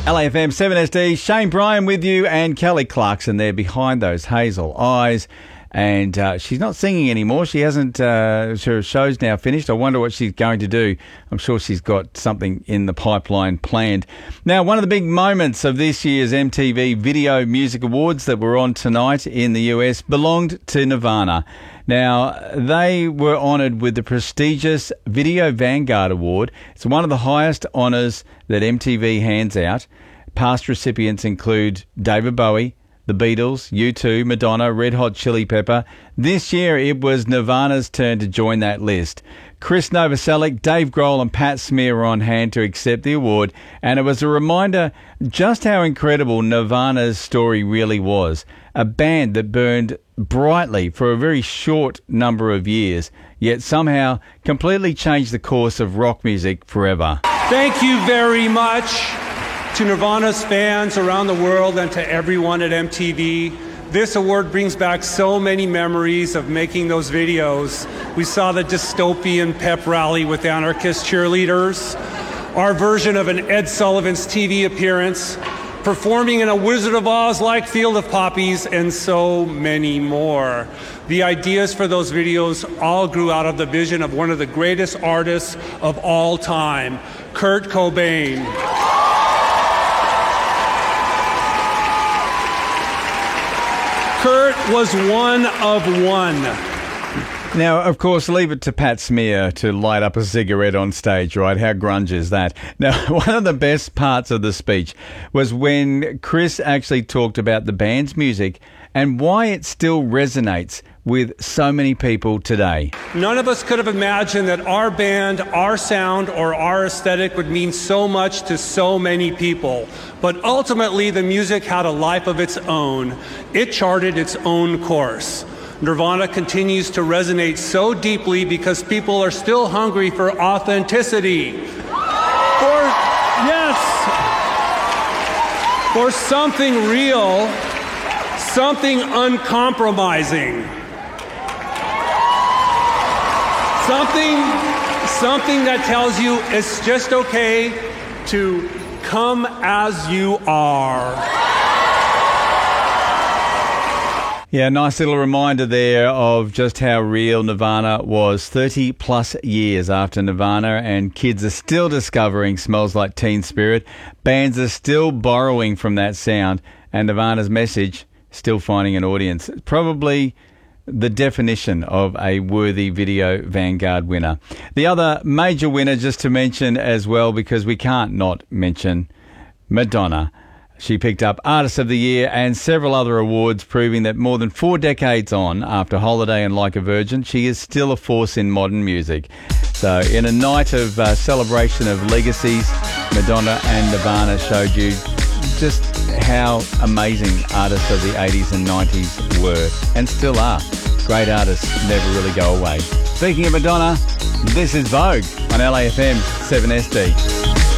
LAFM 7SD, Shane Bryan with you, and Kelly Clarkson there behind those hazel eyes. And she's not singing anymore. She hasn't, her show's now finished. I wonder what she's going to do. I'm sure she's got something in the pipeline planned. Now, one of the big moments of this year's MTV Video Music Awards that were on tonight in the US belonged to Nirvana. Now, they were honoured with the prestigious Video Vanguard Award. It's one of the highest honours that MTV hands out. Past recipients include David Bowie, The Beatles, U2, Madonna, Red Hot Chili Pepper. This year, it was Nirvana's turn to join that list. Chris Novoselic, Dave Grohl and Pat Smear were on hand to accept the award, and it was a reminder just how incredible Nirvana's story really was. A band that burned brightly for a very short number of years, yet somehow completely changed the course of rock music forever. Thank you very much to Nirvana's fans around the world and to everyone at MTV. This award brings back so many memories of making those videos. We saw the dystopian pep rally with anarchist cheerleaders, our version of an Ed Sullivan's TV appearance, performing in a Wizard of Oz-like Field of Poppies, and so many more. The ideas for those videos all grew out of the vision of one of the greatest artists of all time, Kurt Cobain. Kurt was one of one. Now, of course, leave it to Pat Smear to light up a cigarette on stage, right? How grunge is that? Now, one of the best parts of the speech was when Chris actually talked about the band's music and why it still resonates with so many people today. None of us could have imagined that our band, our sound, or our aesthetic would mean so much to so many people. But ultimately, the music had a life of its own. It charted its own course. Nirvana continues to resonate so deeply because people are still hungry for authenticity. For something real, something uncompromising. Something that tells you it's just okay to come as you are. Yeah, nice little reminder there of just how real Nirvana was 30 plus years after Nirvana, and kids are still discovering Smells Like Teen Spirit. Bands are still borrowing from that sound, and Nirvana's message still finding an audience. Probably the definition of a worthy Video Vanguard winner. The other major winner, just to mention as well, because we can't not mention Madonna. She picked up Artist of the Year and several other awards, proving that more than 4 decades on, after Holiday and Like a Virgin, she is still a force in modern music. So in a night of celebration of legacies, Madonna and Nirvana showed you just how amazing artists of the 80s and 90s were and still are. Great artists never really go away. Speaking of Madonna, this is Vogue on LAFM 7SD.